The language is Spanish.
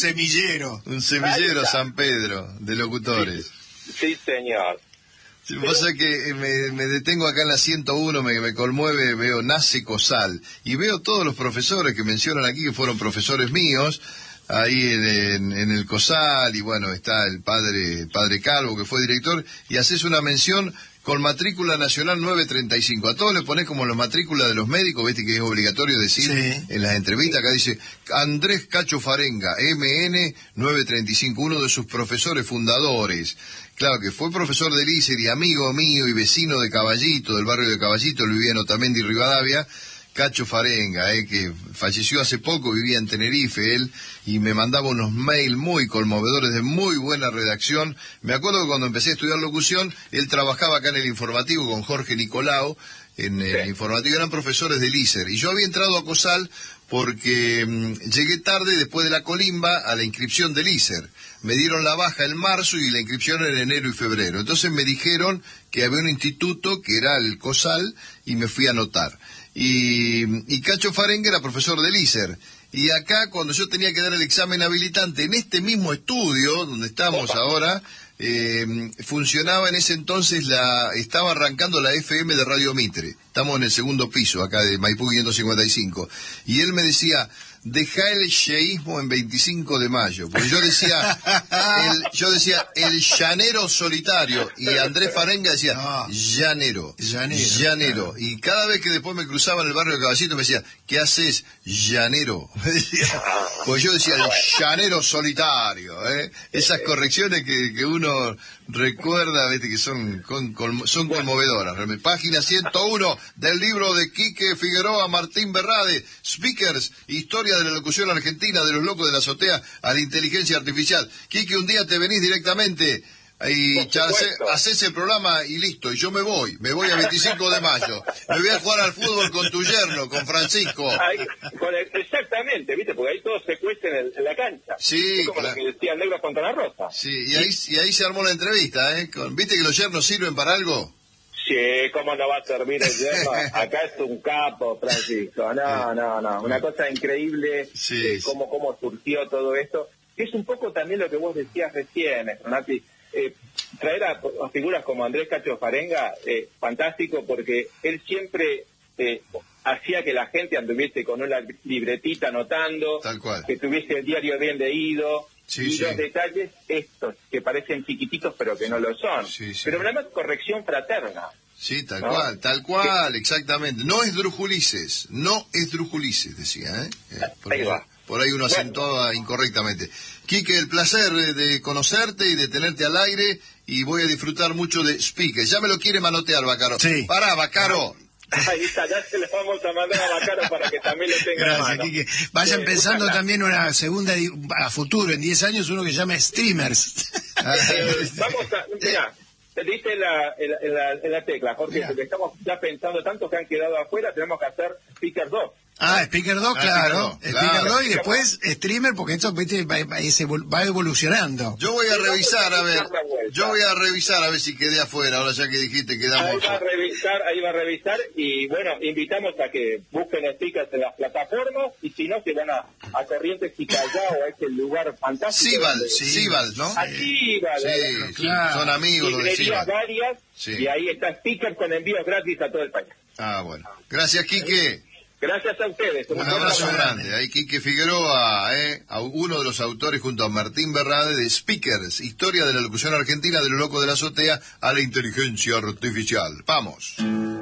semillero. Un semillero San Pedro de locutores. Sí, señor. Sí, vos sabés que me detengo acá en la 101, me conmueve, veo Nace COSAL, y veo todos los profesores que mencionan aquí, que fueron profesores míos, ahí en el COSAL, y bueno, está el padre Calvo, que fue director, y haces una mención con matrícula nacional 935. A todos le ponés como la matrícula de los médicos, viste que es obligatorio decir en las entrevistas, acá dice Andrés Cacho Farenga, MN 935, uno de sus profesores fundadores. Claro que fue profesor del ICER y amigo mío y vecino de Caballito, del barrio de Caballito, él vivía en Otamendi, Rivadavia, Cacho Farenga, que falleció hace poco, vivía en Tenerife él, y me mandaba unos mails muy conmovedores, de muy buena redacción. Me acuerdo que cuando empecé a estudiar locución, él trabajaba acá en el informativo con Jorge Nicolau, en el informativo, eran profesores del ICER, y yo había entrado a COSAL porque llegué tarde después de la colimba a la inscripción del ICER. Me dieron la baja en marzo y la inscripción en enero y febrero. Entonces me dijeron que había un instituto que era el COSAL y me fui a anotar. Y Cacho Farenga era profesor del ICER. Y acá, cuando yo tenía que dar el examen habilitante, en este mismo estudio, donde estamos ahora, funcionaba en ese entonces, estaba arrancando la FM de Radio Mitre. Estamos en el segundo piso, acá de Maipú 555. Y él me decía, dejá el yeísmo en 25 de mayo. Porque yo decía, el llanero solitario. Y Andrés Farenga decía, llanero. Claro. Y cada vez que después me cruzaba en el barrio de Caballito me decía, ¿qué haces, llanero? Pues yo decía, el llanero solitario. Esas correcciones que uno recuerda, ¿viste? Que son conmovedoras. Página 101 del libro de Quique Figueroa Martín Berrade, Speakers, Historia de la Locución Argentina, de los locos de la azotea a la inteligencia artificial. Quique, un día te venís directamente y haces el programa y listo, y yo me voy a 25 de mayo. Me voy a jugar al fútbol con tu yerno, con Francisco. Exactamente, ¿viste? Porque ahí todos se cuecen en la cancha. Sí, es como lo que decía Negro Fontana Rosa. Sí, y ahí se armó la entrevista, ¿viste que los yernos sirven para algo? Sí, ¿cómo no va a servir el yerno? Acá es un capo, Francisco. No. Una cosa increíble, cómo surgió todo esto. Es un poco también lo que vos decías recién, Nati. Traer a figuras como Andrés Cacho Farenga, fantástico, porque él siempre hacía que la gente anduviese con una libretita anotando, tal cual, que tuviese el diario bien leído, los detalles estos, que parecen chiquititos pero que no lo son. Pero además corrección fraterna. Sí, tal cual, exactamente. No es Drujulices, decía, por ahí uno acentuaba incorrectamente. Quique, el placer de conocerte y de tenerte al aire, y voy a disfrutar mucho de Speaker. Ya me lo quiere manotear, Bacaro. Sí. Pará, Bacaro. Ahí está, ya se le vamos a mandar a Bacaro para que también lo tenga. Gracias, en mano. Quique. Vayan pensando también una segunda, a futuro, en 10 años, uno que se llama Streamers. Vamos a, mira, te diste en la tecla, Jorge, porque estamos ya pensando tanto que han quedado afuera, tenemos que hacer Speaker 2. Speaker 2, claro. Speaker 2 y después streamer, porque esto va evolucionando. Yo voy a revisar, a ver si quedé afuera, ahora ya que dijiste quedamos. Ahí va a revisar, y bueno, invitamos a que busquen speakers en las plataformas, y si no, se van a Corrientes y Callao, a ese lugar fantástico. Cibal, ¿no? A Cibal, sí, claro. Son amigos los de Cibal. Varias, y ahí está Speaker con envíos gratis a todo el país. Bueno. Gracias, Quique. Gracias a ustedes. Un abrazo grande. Ahí Quique Figueroa, uno de los autores junto a Martín Berrade de Speakers, Historia de la Locución Argentina, de los locos de la azotea a la inteligencia artificial. Vamos.